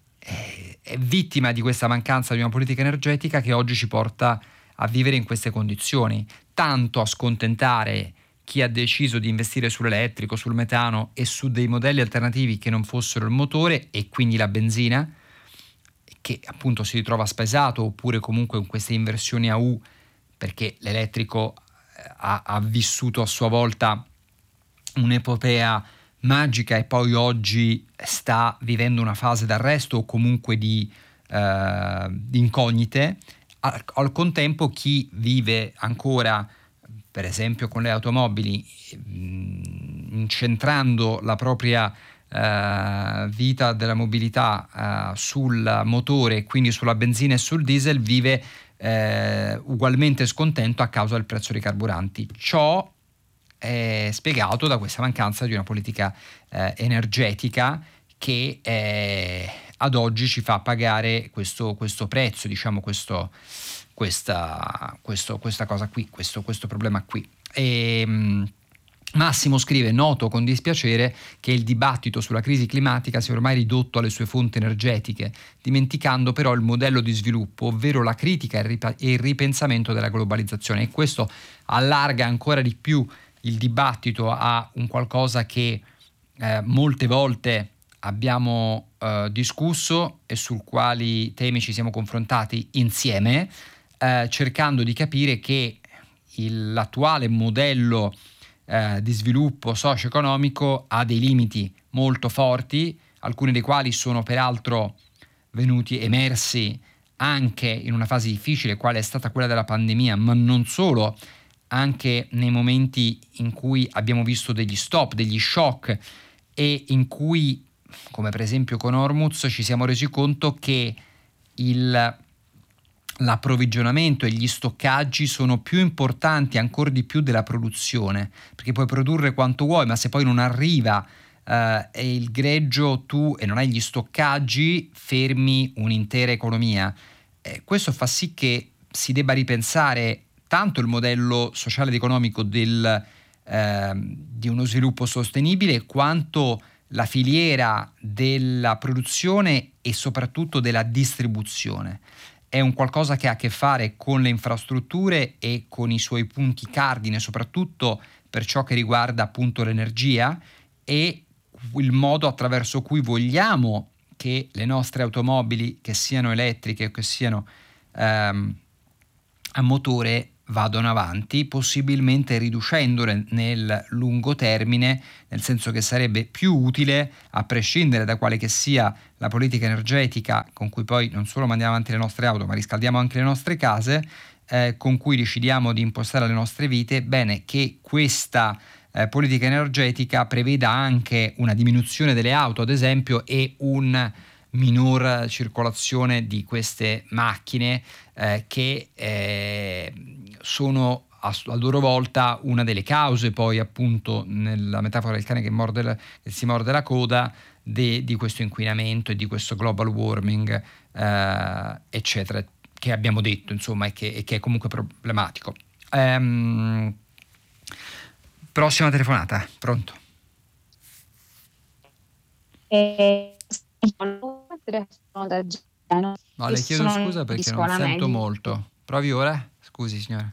è vittima di questa mancanza di una politica energetica che oggi ci porta a vivere in queste condizioni, tanto a scontentare chi ha deciso di investire sull'elettrico, sul metano e su dei modelli alternativi che non fossero il motore e quindi la benzina, che appunto si ritrova spesato, oppure comunque in queste inversioni a U, perché l'elettrico ha, ha vissuto a sua volta un'epopea magica e poi oggi sta vivendo una fase d'arresto o comunque di, eh, di incognite. Al, al contempo chi vive ancora, per esempio con le automobili, mh, incentrando la propria eh, vita della mobilità eh, sul motore, quindi sulla benzina e sul diesel, vive eh, ugualmente scontento a causa del prezzo dei carburanti. Ciò è spiegato da questa mancanza di una politica eh, energetica che eh, ad oggi ci fa pagare questo, questo prezzo, diciamo questo, questa, questo, questa cosa qui, questo, questo problema qui. E, mh, Massimo scrive: noto con dispiacere che il dibattito sulla crisi climatica sia ormai ridotto alle sue fonti energetiche, dimenticando però il modello di sviluppo, ovvero la critica e il ripensamento della globalizzazione, e questo allarga ancora di più il dibattito a un qualcosa che eh, molte volte abbiamo eh, discusso e sul quali temi ci siamo confrontati insieme, eh, cercando di capire che il, l'attuale modello eh, di sviluppo socio-economico ha dei limiti molto forti, alcuni dei quali sono peraltro venuti emersi anche in una fase difficile quale è stata quella della pandemia, ma non solo, anche nei momenti in cui abbiamo visto degli stop, degli shock, e in cui, come per esempio con Hormuz, ci siamo resi conto che il, l'approvvigionamento e gli stoccaggi sono più importanti ancora di più della produzione, perché puoi produrre quanto vuoi, ma se poi non arriva Uh, e il greggio tu e non hai gli stoccaggi, fermi un'intera economia. Eh, questo fa sì che si debba ripensare tanto il modello sociale ed economico del, eh, di uno sviluppo sostenibile, quanto la filiera della produzione e soprattutto della distribuzione. È un qualcosa che ha a che fare con le infrastrutture e con i suoi punti cardine, soprattutto per ciò che riguarda appunto l'energia e il modo attraverso cui vogliamo che le nostre automobili, che siano elettriche o che siano ehm, a motore, vadano avanti, possibilmente riducendole nel lungo termine, nel senso che sarebbe più utile, a prescindere da quale che sia la politica energetica con cui poi non solo mandiamo avanti le nostre auto, ma riscaldiamo anche le nostre case, eh, con cui decidiamo di impostare le nostre vite, bene che questa Eh, politica energetica preveda anche una diminuzione delle auto, ad esempio, e un minor circolazione di queste macchine eh, che eh, sono a, a loro volta una delle cause, poi appunto nella metafora del cane che, morde la, che si morde la coda de, di questo inquinamento e di questo global warming eh, eccetera, che abbiamo detto insomma e che, e che è comunque problematico. Um, Prossima telefonata, pronto? Eh, sono da Genova. No, le chiedo scusa perché non sento molto. Provi ora? Scusi signora.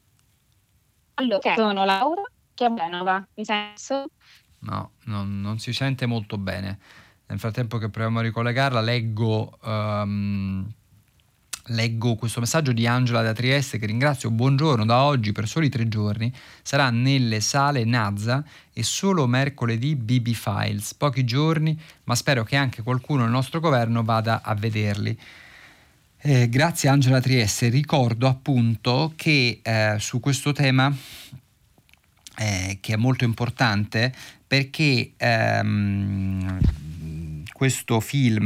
Allora, sono Laura, chiamo Genova, mi senso? No, non, non si sente molto bene. Nel frattempo che proviamo a ricollegarla, leggo... Um, Leggo questo messaggio di Angela da Trieste, che ringrazio. Buongiorno, da oggi per soli tre giorni sarà nelle sale Nazza e solo mercoledì B B Files. Pochi giorni, ma spero che anche qualcuno del nostro governo vada a vederli. Eh, grazie Angela da Trieste. Ricordo appunto che eh, su questo tema, eh, che è molto importante, perché ehm, questo film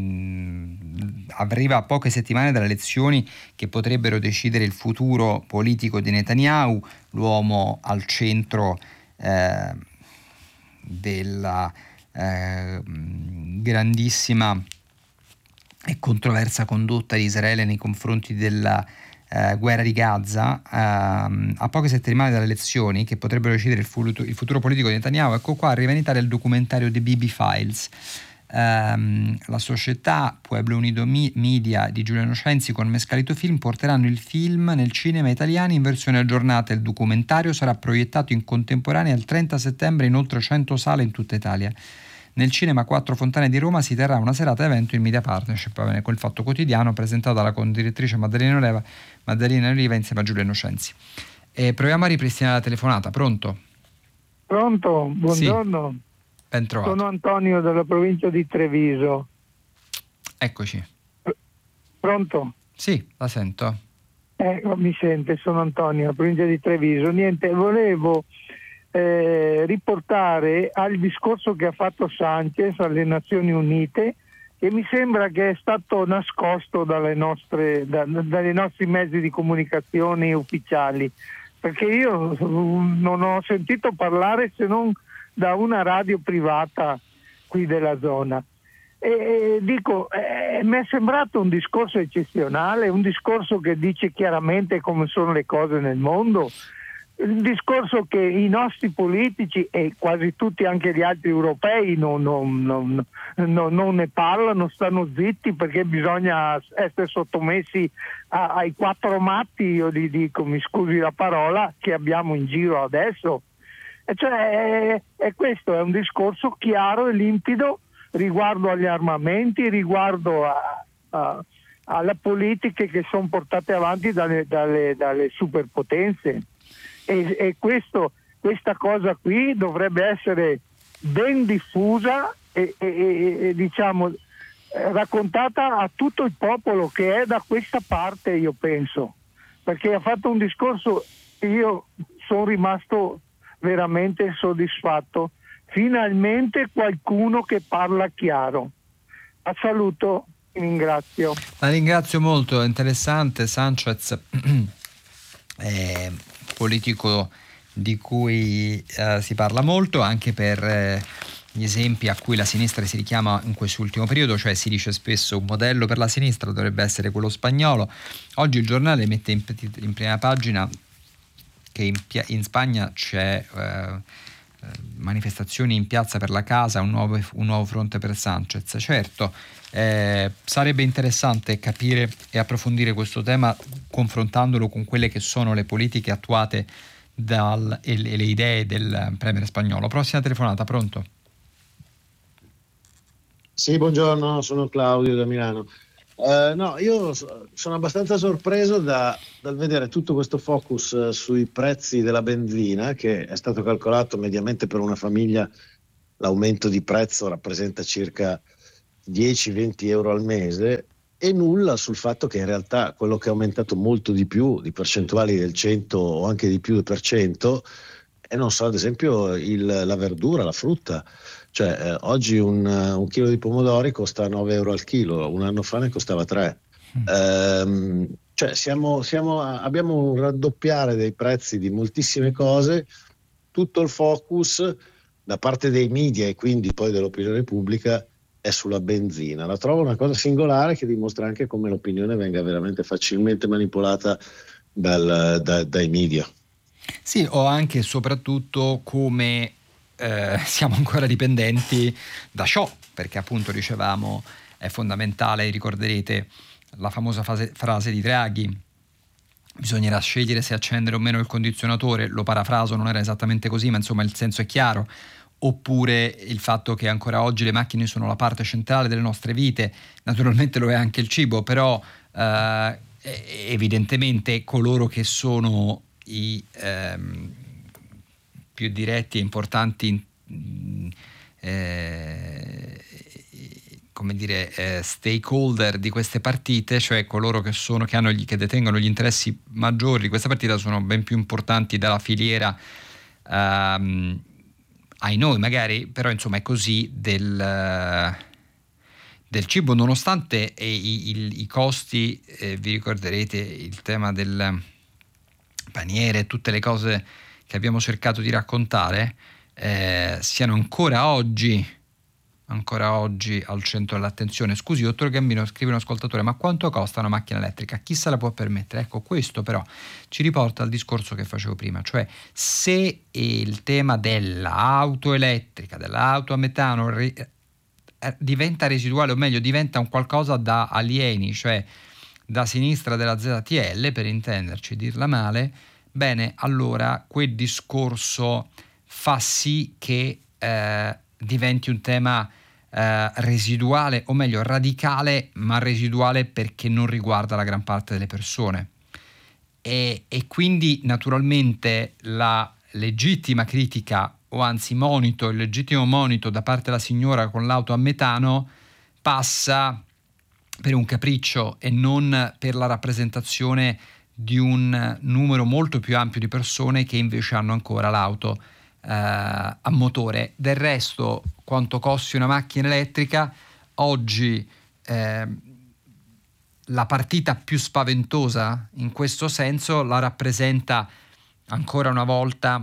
mh, arriva a poche settimane dalle elezioni che potrebbero decidere il futuro politico di Netanyahu, l'uomo al centro eh, della eh, grandissima e controversa condotta di Israele nei confronti della eh, guerra di Gaza. Eh, a poche settimane dalle elezioni che potrebbero decidere il futuro, il futuro politico di Netanyahu, ecco qua arriva in Italia il documentario The B B Files. Um, la società Pueblo Unido Media di Giulia Nocenzi con Mescalito Film porteranno il film nel cinema italiano in versione aggiornata. Il documentario sarà proiettato in contemporanea il trenta settembre in oltre cento sale in tutta Italia. Nel cinema Quattro Fontane di Roma si terrà una serata evento in media partnership con il Fatto Quotidiano, presentata dalla condirettrice Maddalena Oliva, Maddalena Oliva insieme a Giulia Nocenzi. E proviamo a ripristinare la telefonata. Pronto? Pronto, buongiorno. Sì. Ben trovato. Sono Antonio della provincia di Treviso. Eccoci. Pr- pronto? Sì, la sento. Eh, mi sente, sono Antonio, della provincia di Treviso. Niente, volevo eh, riportare al discorso che ha fatto Sanchez alle Nazioni Unite, che mi sembra che è stato nascosto dalle nostre, da, dai nostri mezzi di comunicazione ufficiali, perché io non ho sentito parlare se non da una radio privata qui della zona. E, e dico, eh, mi è sembrato un discorso eccezionale, un discorso che dice chiaramente come sono le cose nel mondo, un discorso che i nostri politici e quasi tutti anche gli altri europei non, non, non, non, non ne parlano, stanno zitti perché bisogna essere sottomessi a, ai quattro matti, io gli dico, mi scusi la parola, che abbiamo in giro adesso. Cioè, è, è questo è un discorso chiaro e limpido riguardo agli armamenti, riguardo a, a, alle politiche che sono portate avanti dalle, dalle, dalle superpotenze. E, e questo, questa cosa qui dovrebbe essere ben diffusa e, e, e diciamo eh, raccontata a tutto il popolo che è da questa parte, io penso, perché ha fatto un discorso, io sono rimasto veramente soddisfatto. Finalmente qualcuno che parla chiaro. A saluto, ringrazio. La ringrazio molto, interessante. Sanchez è politico di cui eh, si parla molto, anche per eh, gli esempi a cui la sinistra si richiama in quest'ultimo periodo, cioè si dice spesso un modello per la sinistra dovrebbe essere quello spagnolo. Oggi il giornale mette in, in prima pagina che in, in Spagna c'è eh, manifestazioni in piazza per la casa, un nuovo, un nuovo fronte per Sanchez. Certo, eh, sarebbe interessante capire e approfondire questo tema confrontandolo con quelle che sono le politiche attuate dal, e, le, le idee del premier spagnolo. Prossima telefonata, pronto? Sì, buongiorno, sono Claudio da Milano. Uh, no, io sono abbastanza sorpreso da, dal vedere tutto questo focus uh, sui prezzi della benzina, che è stato calcolato mediamente per una famiglia, l'aumento di prezzo rappresenta circa dieci venti euro al mese, e nulla sul fatto che in realtà quello che è aumentato molto di più, di percentuali del cento o anche di più per cento, e non so, ad esempio il, la verdura, la frutta. Cioè eh, oggi un, un chilo di pomodori costa nove euro al chilo, un anno fa ne costava tre. Mm. Ehm, cioè siamo, siamo a, abbiamo un raddoppiare dei prezzi di moltissime cose, tutto il focus da parte dei media e quindi poi dell'opinione pubblica è sulla benzina. La trovo una cosa singolare che dimostra anche come l'opinione venga veramente facilmente manipolata dal, da, dai media. Sì, o anche e soprattutto come Eh, siamo ancora dipendenti da ciò, perché appunto dicevamo è fondamentale, ricorderete la famosa fase, frase di Draghi: bisognerà scegliere se accendere o meno il condizionatore. Lo parafraso, non era esattamente così, ma insomma il senso è chiaro. Oppure il fatto che ancora oggi le macchine sono la parte centrale delle nostre vite, naturalmente lo è anche il cibo, però eh, evidentemente coloro che sono i ehm, più diretti e importanti eh, come dire eh, stakeholder di queste partite, cioè coloro che sono che hanno gli, che detengono gli interessi maggiori di questa partita, sono ben più importanti dalla filiera ehm, ai noi magari, però insomma è così del, del cibo, nonostante i, i, i costi, eh, vi ricorderete il tema del paniere, tutte le cose che abbiamo cercato di raccontare, eh, siano ancora oggi ancora oggi al centro dell'attenzione. Scusi, dottor Gambino, scrive un ascoltatore, ma quanto costa una macchina elettrica? Chi se la può permettere? Ecco, questo però ci riporta al discorso che facevo prima, cioè se il tema dell'auto elettrica, dell'auto a metano ri- diventa residuale, o meglio diventa un qualcosa da alieni, cioè da sinistra della Z T L, per intenderci, dirla male, bene, allora quel discorso fa sì che eh, diventi un tema eh, residuale, o meglio radicale, ma residuale perché non riguarda la gran parte delle persone. E, e quindi naturalmente la legittima critica, o anzi monito, il legittimo monito da parte della signora con l'auto a metano passa per un capriccio e non per la rappresentazione di un numero molto più ampio di persone che invece hanno ancora l'auto eh, a motore. Del resto, quanto costi una macchina elettrica, oggi eh, la partita più spaventosa in questo senso la rappresenta ancora una volta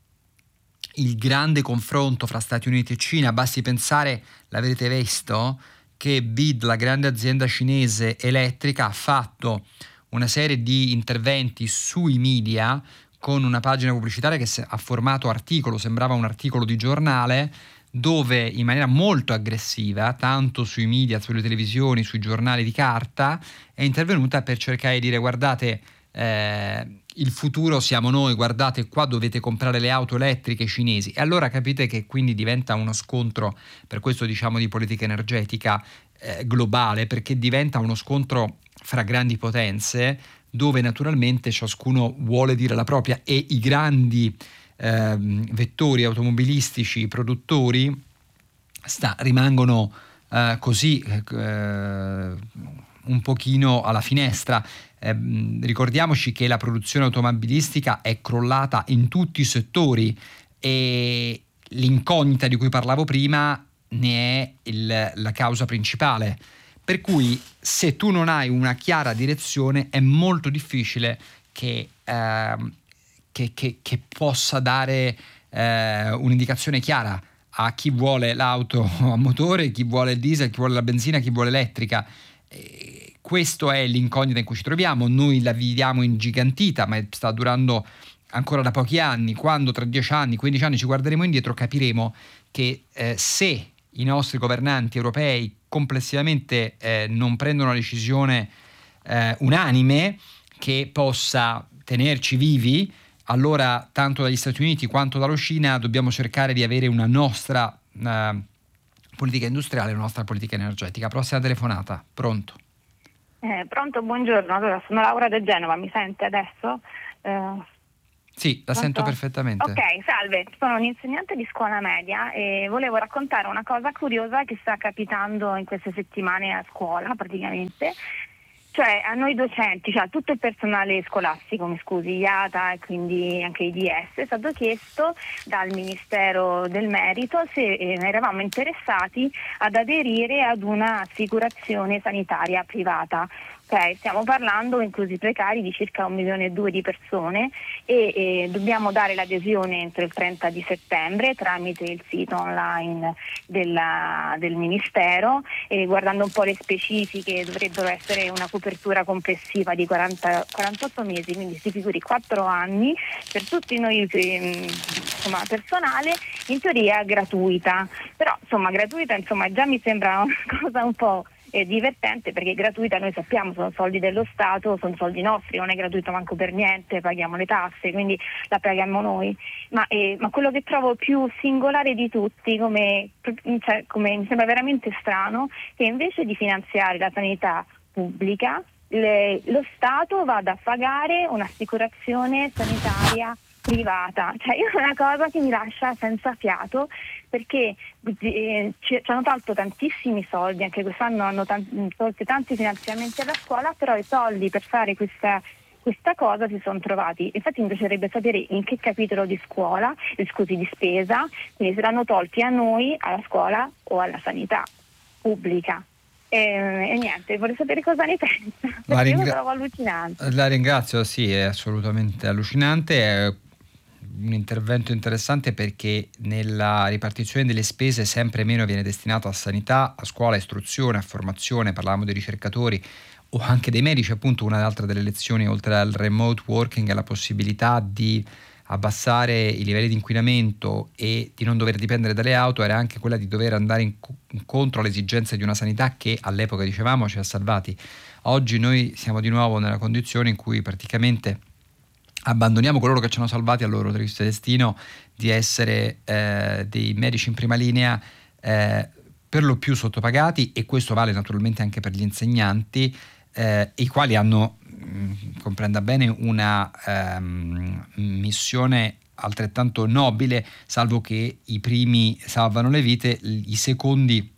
il grande confronto fra Stati Uniti e Cina. Basti pensare, l'avrete visto, che B I D, la grande azienda cinese elettrica, ha fatto una serie di interventi sui media con una pagina pubblicitaria che ha formato articolo, sembrava un articolo di giornale, dove in maniera molto aggressiva, tanto sui media, sulle televisioni, sui giornali di carta, è intervenuta per cercare di dire: guardate, eh, il futuro siamo noi, guardate qua dovete comprare le auto elettriche cinesi. E allora capite che quindi diventa uno scontro, per questo diciamo di politica energetica eh, globale, perché diventa uno scontro fra grandi potenze, dove naturalmente ciascuno vuole dire la propria, e i grandi eh, vettori automobilistici produttori sta, rimangono eh, così eh, un pochino alla finestra. Eh, ricordiamoci che la produzione automobilistica è crollata in tutti i settori e l'incognita di cui parlavo prima ne è il, la causa principale. Per cui se tu non hai una chiara direzione è molto difficile che, eh, che, che, che possa dare eh, un'indicazione chiara a chi vuole l'auto a motore, chi vuole il diesel, chi vuole la benzina, chi vuole elettrica. E questo è l'incognita in cui ci troviamo. Noi la vediamo ingigantita, ma sta durando ancora da pochi anni. Quando tra dieci anni, quindici anni ci guarderemo indietro, capiremo che eh, se i nostri governanti europei complessivamente eh, non prendono una decisione eh, unanime che possa tenerci vivi, allora tanto dagli Stati Uniti quanto dalla Cina dobbiamo cercare di avere una nostra eh, politica industriale, una nostra politica energetica. Prossima telefonata, pronto? Eh, pronto, buongiorno. Allora, sono Laura da Genova, mi sente adesso? Eh, sì, la pronto? Sento perfettamente. Ok, salve, sono un'insegnante di scuola media e volevo raccontare una cosa curiosa che sta capitando in queste settimane a scuola praticamente. Cioè a noi docenti, cioè a tutto il personale scolastico, mi scusi, I A T A e quindi anche I D S, è stato chiesto dal Ministero del Merito se eh, eravamo interessati ad aderire ad un'assicurazione sanitaria privata. Okay, stiamo parlando, inclusi i precari, di circa un milione e due di persone e, e dobbiamo dare l'adesione entro il trenta di settembre tramite il sito online della, del Ministero e guardando un po' le specifiche dovrebbero essere una copertura complessiva di quaranta, quarantotto mesi, quindi si figuri quattro anni per tutti noi eh, insomma, personale, in teoria gratuita, però insomma gratuita insomma già mi sembra una cosa un po' è divertente perché gratuita noi sappiamo sono soldi dello Stato, sono soldi nostri, non è gratuito manco per niente, paghiamo le tasse, quindi la paghiamo noi, ma, eh, ma quello che trovo più singolare di tutti, come, cioè, come mi sembra veramente strano, che invece di finanziare la sanità pubblica le, lo Stato vada a pagare un'assicurazione sanitaria privata, cioè è una cosa che mi lascia senza fiato perché eh, ci, ci hanno tolto tantissimi soldi, anche quest'anno hanno t- tolto tanti finanziamenti alla scuola, però i soldi per fare questa questa cosa si sono trovati. Infatti mi piacerebbe sapere in che capitolo di scuola, eh, scusi, di spesa, quindi saranno tolti a noi, alla scuola o alla sanità pubblica. E, e niente, vorrei sapere cosa ne pensa, perché ringra- io lo trovo allucinante. La ringrazio, sì, è assolutamente allucinante, è un intervento interessante perché nella ripartizione delle spese sempre meno viene destinato a sanità, a scuola, a istruzione, a formazione, parlavamo dei ricercatori o anche dei medici. Appunto una altra delle lezioni, oltre al remote working, è la possibilità di abbassare i livelli di inquinamento e di non dover dipendere dalle auto, era anche quella di dover andare in, incontro alle esigenze di una sanità che all'epoca, dicevamo, ci ha salvati. Oggi noi siamo di nuovo nella condizione in cui praticamente abbandoniamo coloro che ci hanno salvati al loro triste destino di essere eh, dei medici in prima linea, eh, per lo più sottopagati, e questo vale naturalmente anche per gli insegnanti, eh, i quali hanno, mh, comprenda bene, una ehm, missione altrettanto nobile, salvo che i primi salvano le vite, i secondi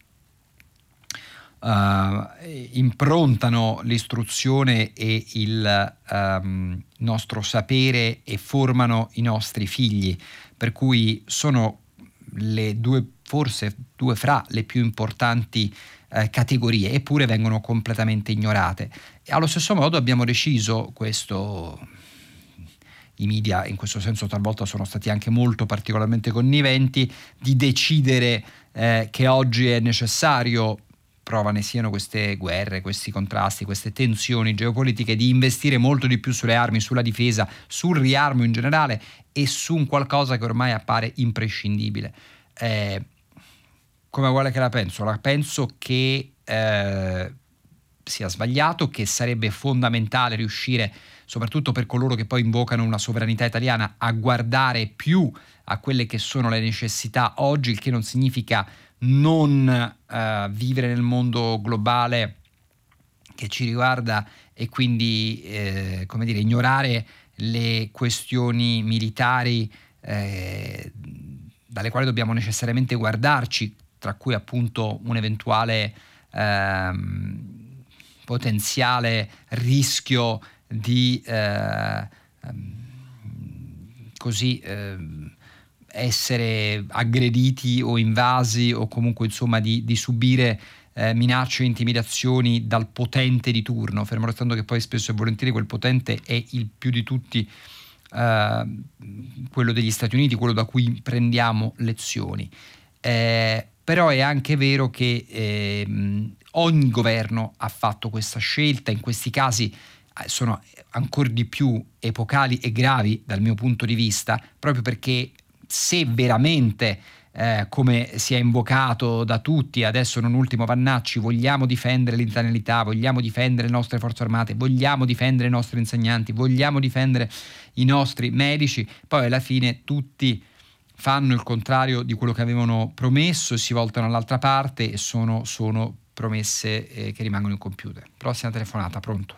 Uh, improntano l'istruzione e il um, nostro sapere e formano i nostri figli, per cui sono le due, forse due fra le più importanti uh, categorie, eppure vengono completamente ignorate. E allo stesso modo abbiamo deciso, questo i media in questo senso talvolta sono stati anche molto particolarmente conniventi, di decidere eh, che oggi è necessario, prova ne siano queste guerre, questi contrasti, queste tensioni geopolitiche, di investire molto di più sulle armi, sulla difesa, sul riarmo in generale e su un qualcosa che ormai appare imprescindibile. Eh, come vuole che la penso? La penso che eh, sia sbagliato, che sarebbe fondamentale riuscire, soprattutto per coloro che poi invocano una sovranità italiana, a guardare più a quelle che sono le necessità oggi, il che non significa non uh, vivere nel mondo globale che ci riguarda e quindi eh, come dire, ignorare le questioni militari eh, dalle quali dobbiamo necessariamente guardarci tra cui appunto un eventuale ehm, potenziale rischio di eh, così eh, essere aggrediti o invasi, o comunque insomma di, di subire eh, minacce e intimidazioni dal potente di turno, fermo restando che poi spesso e volentieri quel potente è il più di tutti eh, quello degli Stati Uniti, quello da cui prendiamo lezioni. Eh, però è anche vero che eh, ogni governo ha fatto questa scelta, in questi casi sono ancora di più epocali e gravi dal mio punto di vista, proprio perché se veramente, eh, come si è invocato da tutti, adesso non ultimo Vannacci, vogliamo difendere l'italianità, vogliamo difendere le nostre forze armate, vogliamo difendere i nostri insegnanti, vogliamo difendere i nostri medici, poi alla fine tutti fanno il contrario di quello che avevano promesso e si voltano all'altra parte, e sono, sono promesse eh, che rimangono incompiute. Prossima telefonata, pronto?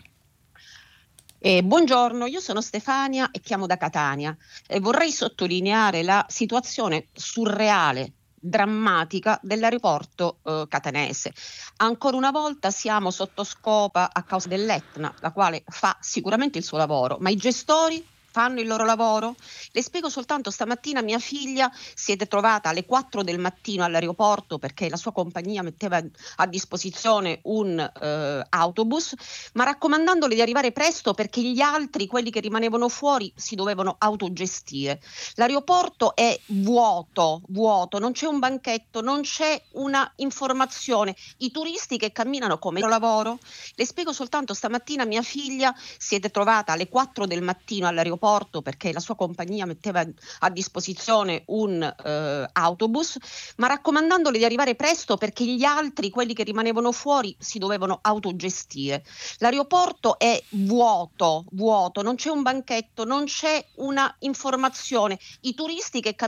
Eh, buongiorno, io sono Stefania e chiamo da Catania e vorrei sottolineare la situazione surreale, drammatica dell'aeroporto eh, catanese. Ancora una volta siamo sotto scopa a causa dell'Etna, la quale fa sicuramente il suo lavoro, ma i gestori fanno il loro lavoro? Le spiego soltanto: stamattina mia figlia si è trovata alle quattro del mattino all'aeroporto perché la sua compagnia metteva a disposizione un eh, autobus, ma raccomandandole di arrivare presto perché gli altri, quelli che rimanevano fuori, si dovevano autogestire. L'aeroporto è vuoto, vuoto, non c'è un banchetto, non c'è una informazione. I turisti che camminano come lavoro? Le spiego soltanto: stamattina mia figlia si è trovata alle quattro del mattino all'aeroporto perché la sua compagnia metteva a disposizione un eh, autobus, ma raccomandandole di arrivare presto perché gli altri, quelli che rimanevano fuori, si dovevano autogestire. L'aeroporto è vuoto, vuoto, non c'è un banchetto, non c'è una informazione. I turisti che